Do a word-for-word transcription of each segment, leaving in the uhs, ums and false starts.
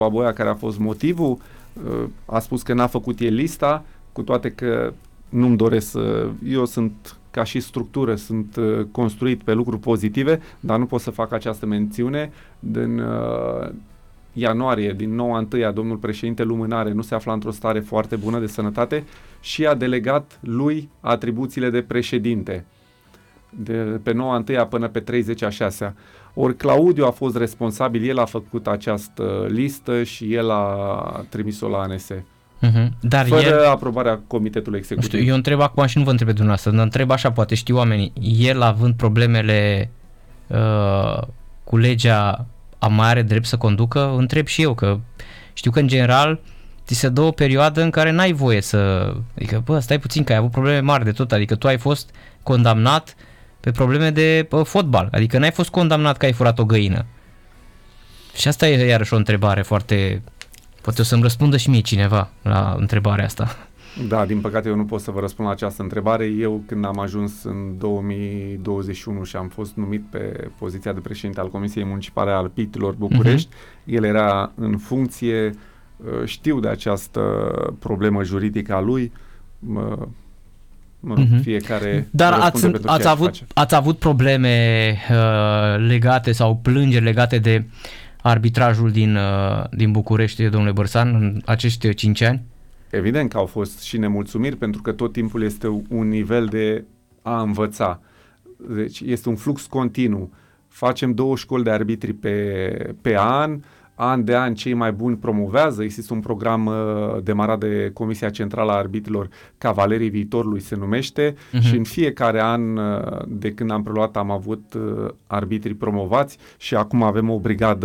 Baboia, care a fost motivul, a spus că n-a făcut el lista, cu toate că nu-mi doresc să... Eu sunt, ca și structură, sunt construit pe lucruri pozitive, dar nu pot să fac această mențiune. Din uh, ianuarie, din noua întâia, domnul președinte Lumânare nu se afla într-o stare foarte bună de sănătate și a delegat lui atribuțiile de președinte de pe noua întâia până pe treizeci a șasea. Ori Claudiu a fost responsabil, el a făcut această listă și el a trimis-o la A N S. Uh-huh. Dar fără el, aprobarea comitetului executiv. Nu știu, eu întreb acum și nu vă întreb pe dumneavoastră, dar întreb așa, poate știu oamenii, el având problemele uh, cu legea, a mai are drept să conducă? Întreb și eu, că știu că în general ți se dă o perioadă în care n-ai voie să... Adică, bă, stai puțin, că ai avut probleme mari de tot, adică tu ai fost condamnat pe probleme de bă, fotbal, adică n-ai fost condamnat că ai furat o găină. Și asta e iarăși o întrebare foarte... Poate o să-mi răspundă și mie cineva la întrebarea asta. Da, din păcate eu nu pot să vă răspund la această întrebare. Eu, când am ajuns în două mii douăzeci și unu și am fost numit pe poziția de președinte al Comisiei Municipale a Arbitrilor București, uh-huh. el era în funcție, știu de această problemă juridică a lui, mă, mă, uh-huh. fiecare... Dar ați, ați, avut, ați avut probleme uh, legate sau plângeri legate de arbitrajul din, uh, din București, domnule Bărsan, în acești cinci ani? Evident că au fost și nemulțumiri, pentru că tot timpul este un nivel de a învăța. Deci este un flux continuu. Facem două școli de arbitri pe, pe an, an de an cei mai buni promovează. Există un program uh, demarat de Comisia Centrală a Arbitrilor, Cavalerii Viitorului se numește, uh-huh. și în fiecare an uh, de când am preluat am avut uh, arbitri promovați și acum avem o brigadă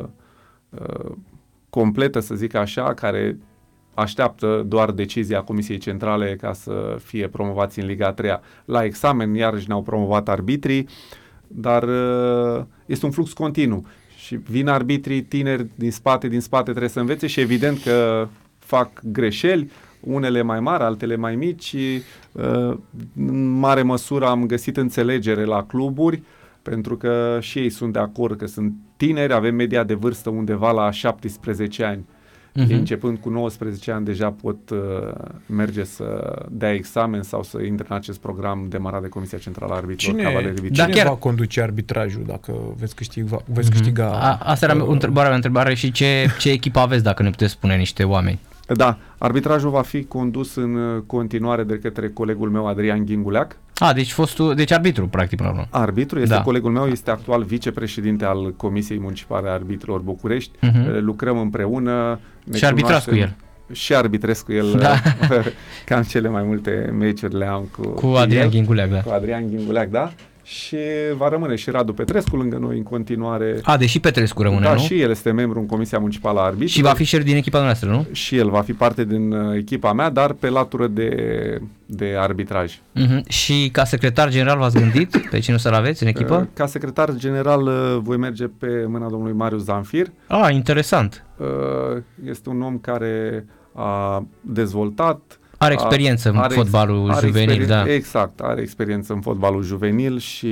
uh, completă, să zic așa, care așteaptă doar decizia Comisiei Centrale ca să fie promovați în Liga a treia. La examen iarăși ne-au promovat arbitrii, dar uh, este un flux continuu. Și vin arbitrii tineri din spate, din spate trebuie să învețe și evident că fac greșeli, unele mai mari, altele mai mici. Și, uh, în mare măsură am găsit înțelegere la cluburi, pentru că și ei sunt de acord că sunt tineri, avem media de vârstă undeva la șaptesprezece ani. Uh-huh. Începând cu nouăsprezece ani deja pot uh, merge să dea examen sau să intre în acest program demarat de Comisia Centrală a Arbitrilor. Cine, cine chiar... va conduce arbitrajul dacă veți câștiga? Veți câștiga uh-huh. a, asta era uh, întrebarea mea, întrebare și ce, ce echipă aveți, dacă ne puteți spune niște oameni. Da, arbitrajul va fi condus în continuare de către colegul meu Adrian Ghinguleac. A, deci fostul, deci arbitru, practic, până la urmă. Arbitru, este da. colegul meu, este actual vicepreședinte al Comisiei Municipale a Arbitrilor București. Uh-huh. Lucrăm împreună. Și arbitrați cu el. Și arbitrez cu el. Da. Cam cele mai multe meciuri le am cu Cu Adrian Ghinguleac, da. Cu Adrian Ghinguleac, da. Și va rămâne și Radu Petrescu lângă noi în continuare. A, deși Petrescu rămâne, da, nu? și el este membru în Comisia Municipală a Arbitrilor. Și va fi șer din echipa noastră, nu? Și el va fi parte din echipa mea, dar pe latură de, de arbitraj. Uh-huh. Și ca secretar general v-ați gândit pe cine o să-l aveți în echipă? Ca secretar general voi merge pe mâna domnului Marius Zanfir. Ah, interesant. Este un om care a dezvoltat, Are experiență în are fotbalul are juvenil, experien- da. Exact, are experiență în fotbalul juvenil și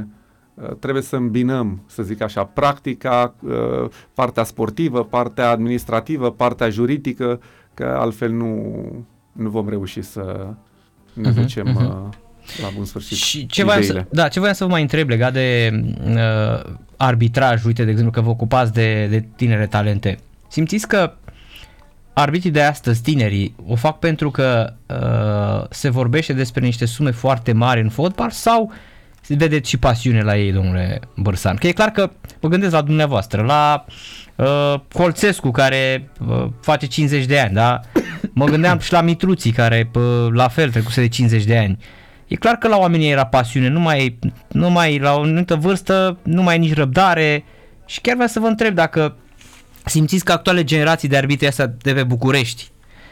uh, trebuie să îmbinăm, să zic așa, practica, uh, partea sportivă, partea administrativă, partea juridică, că altfel nu, nu vom reuși să ne uh-huh, ducem uh-huh. Uh, la bun sfârșit. Și ce voiam să, da, ce voiam să vă mai întreb legat de uh, arbitraj, uite, de exemplu, că vă ocupați de, de tinere talente. Simțiți că arbitrii de astăzi, tinerii, o fac pentru că uh, se vorbește despre niște sume foarte mari în fotbal sau se vedeți și pasiune la ei, domnule Bărsan? Că e clar că mă gândesc la dumneavoastră, la uh, Colțescu, care uh, face cincizeci de ani, da? Mă gândeam și la Mitruții, care uh, la fel trecuse de cincizeci de ani. E clar că la oamenii era pasiune, nu mai, nu mai la o anumită vârstă, nu mai e nici răbdare și chiar vreau să vă întreb dacă simțiți că actuale generații de arbitri astea de pe București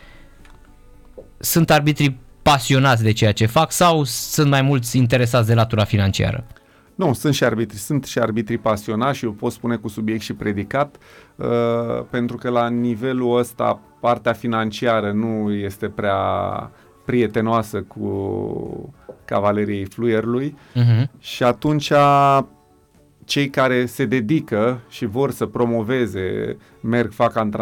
sunt arbitri pasionați de ceea ce fac sau sunt mai mulți interesați de latura financiară? Nu, sunt și arbitri, sunt și arbitri pasionați și eu pot spune cu subiect și predicat, uh, pentru că la nivelul ăsta partea financiară nu este prea prietenoasă cu cavalerii fluierului, uh-huh. și atunci cei care se dedică și vor să promoveze, merg, fac antrenamente